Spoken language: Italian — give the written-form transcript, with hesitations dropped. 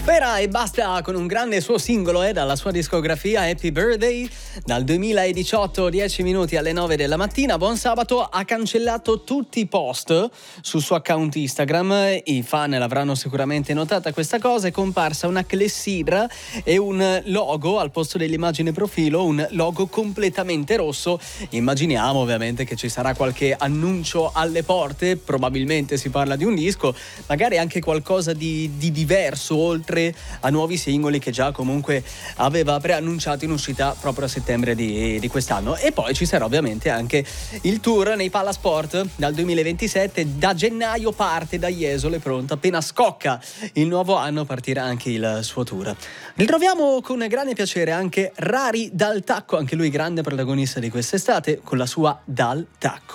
Spera e basta con un grande suo singolo dalla sua discografia Happy Birthday. Dal 2018, 10 minuti alle 9 della mattina, buon sabato, ha cancellato tutti i post sul suo account Instagram. I fan l'avranno sicuramente notata questa cosa. È comparsa una clessidra e un logo al posto dell'immagine profilo, un logo completamente rosso. Immaginiamo ovviamente che ci sarà qualche annuncio alle porte, probabilmente si parla di un disco, magari anche qualcosa di diverso oltre a nuovi singoli che già comunque aveva preannunciato in uscita proprio a settembre di quest'anno. E poi ci sarà ovviamente anche il tour nei Palasport dal 2027. Da gennaio parte da Jesolo, è pronto, appena scocca il nuovo anno partirà anche il suo tour. Ritroviamo con grande piacere anche Rari Dal Tacco, anche lui grande protagonista di quest'estate con la sua Dal Tacco.